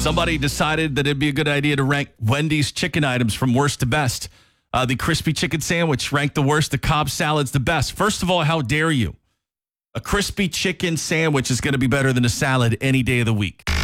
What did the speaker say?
Somebody decided that it'd be a good idea to rank Wendy's chicken items from worst to best. The crispy chicken sandwich ranked the worst. The Cobb salad's the best. First of all, how dare you? A crispy chicken sandwich is going to be better than a salad any day of the week.